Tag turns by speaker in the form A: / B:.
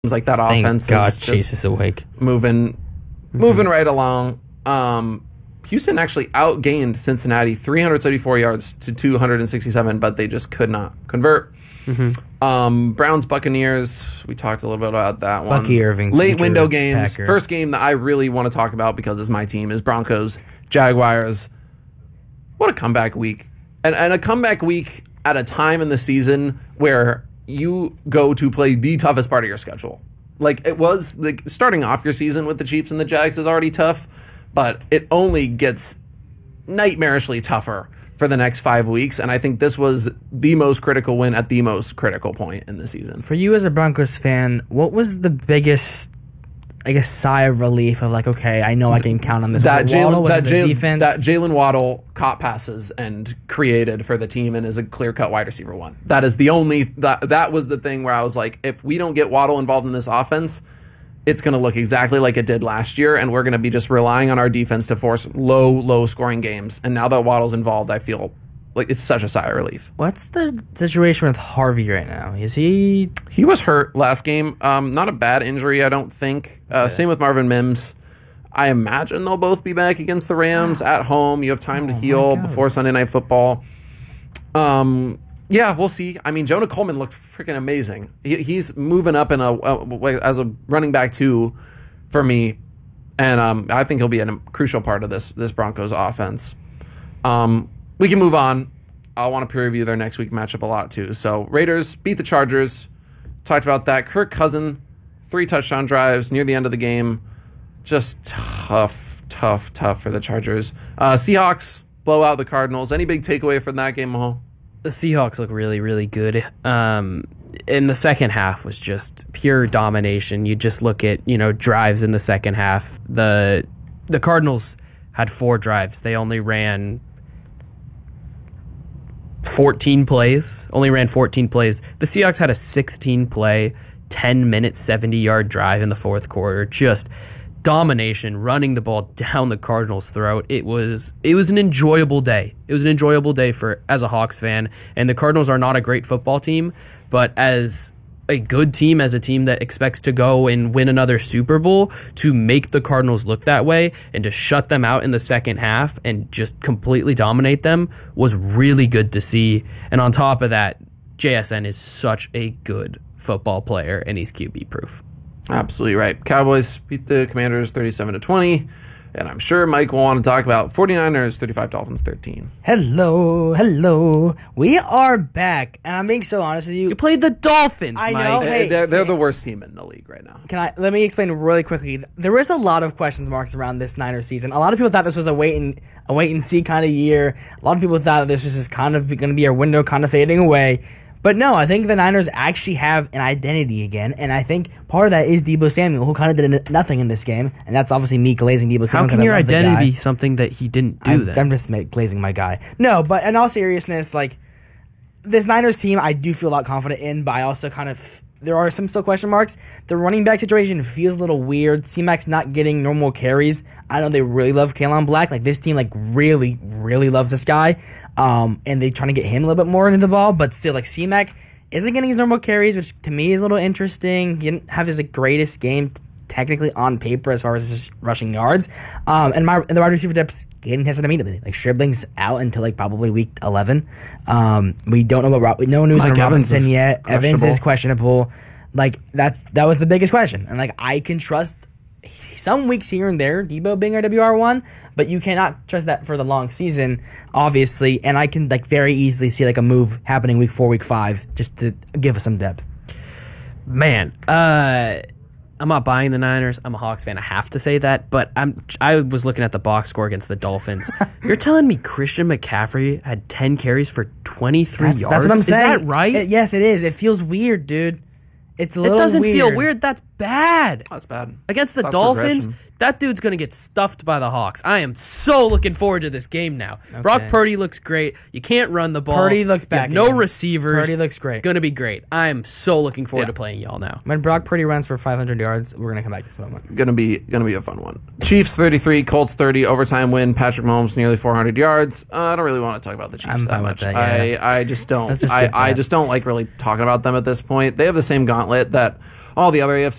A: like that
B: Thank
A: offense
B: God
A: is
B: Chase is awake.
A: moving right along. Houston actually outgained Cincinnati 374 yards to 267, but they just could not convert. Browns Buccaneers, we talked a little bit about that one.
C: Bucky Irving,
A: late
C: future
A: window games.
C: Packer.
A: First game that I really want to talk about because it's my team is Broncos Jaguars. What a comeback week, and a comeback week at a time in the season where you go to play the toughest part of your schedule. Like, it was like starting off your season with the Chiefs and the Jags is already tough, but it only gets nightmarishly tougher for the next 5 weeks. And I think this was the most critical win at the most critical point in the season.
C: For you as a Broncos fan, what was the biggest, I guess, sigh of relief of like, okay, I know I can count on this?
A: That
C: defense?
A: That Jalen Waddle caught passes and created for the team and is a clear-cut wide receiver one. That is the only that was the thing where I was like, if we don't get Waddle involved in this offense, it's going to look exactly like it did last year, and we're going to be just relying on our defense to force low scoring games. And now that Waddle's involved, I feel like it's such a sigh of relief.
C: What's the situation with Harvey right now? Is he...
A: He was hurt last game. Not a bad injury, I don't think. Same with Marvin Mims. I imagine they'll both be back against the Rams at home. You have time to heal before Sunday Night Football. Yeah, we'll see. I mean, Jonah Coleman looked freaking amazing. He's moving up in as a running back too for me, and I think he'll be a crucial part of this Broncos offense. We can move on. I want to preview their next week matchup a lot too. So Raiders beat the Chargers. Talked about that. Kirk Cousins, 3 touchdown drives near the end of the game. Just tough for the Chargers. Seahawks blow out the Cardinals. Any big takeaway from that game, Mahal?
B: The Seahawks look really, really good. In the second half was just pure domination. You just look at, drives in the second half. The Cardinals had 4 drives. They only ran 14 plays. The Seahawks had a 16-play, 10-minute, 70-yard drive in the fourth quarter. Just domination, running the ball down the Cardinals' throat. It was an enjoyable day. It was an enjoyable day as a Hawks fan. And the Cardinals are not a great football team, but as a good team, as a team that expects to go and win another Super Bowl, to make the Cardinals look that way and to shut them out in the second half and just completely dominate them was really good to see. And on top of that, JSN is such a good football player, and he's QB proof.
A: Absolutely right. Cowboys beat the Commanders 37-20, and I'm sure Mike will want to talk about 49ers 35, Dolphins 13.
C: Hello. We are back, and I'm being so honest with you.
B: You played the Dolphins,
C: I
B: Mike.
C: know. Hey,
A: they're the worst team in the league right now.
C: Let me explain really quickly. There was a lot of questions marks around this Niners season. A lot of people thought this was a wait and see kind of year. A lot of people thought that this was just kind of going to be a window kind of fading away. But no, I think the Niners actually have an identity again, and I think part of that is Deebo Samuel, who kind of did nothing in this game, and that's obviously me glazing Deebo Samuel.
B: How can your identity be something that he didn't do then?
C: I'm just glazing my guy. No, but in all seriousness, like, this Niners team, I do feel a lot confident in, but I also there are some still question marks. The running back situation feels a little weird. C-Mac's not getting normal carries. I know they really love Kalen Black. Like, this team, like, really, really loves this guy. And they're trying to get him a little bit more into the ball, but still, like, C-Mac isn't getting his normal carries, which to me is a little interesting. He didn't have his greatest game technically on paper as far as his rushing yards. And the wide receiver depth's getting tested immediately. Like, Stribling's out until like probably week 11. We don't know about no news on Robinson yet. Evans is questionable. Like, that was the biggest question. And like, I can trust some weeks here and there, Deebo being our WR1, but you cannot trust that for the long season, obviously. And I can like very easily see like a move happening week 4, week 5, just to give us some depth.
B: Man, I'm not buying the Niners. I'm a Hawks fan. I have to say that, but I was looking at the box score against the Dolphins. You're telling me Christian McCaffrey had 10 carries for 23 yards?
C: That's what I'm saying.
B: Is that right?
C: Yes, it is. It feels weird, dude. It's a little weird.
B: It doesn't feel weird. That's bad.
A: That's bad.
B: Against the Dolphins, that dude's going to get stuffed by the Hawks. I am so looking forward to this game now. Okay. Brock Purdy looks great. You can't run the ball.
C: Purdy looks back.
B: No receivers.
C: Purdy looks great.
B: Going to be great. I am so looking forward to playing y'all now.
C: When Brock Purdy runs for 500 yards, we're going to come back to this moment.
A: Gonna be a fun one. Chiefs 33, Colts 30, overtime win. Patrick Mahomes nearly 400 yards. I don't really want to talk about the Chiefs that much. I just don't. I just don't like really talking about them at this point. They have the same gauntlet that all the other AFC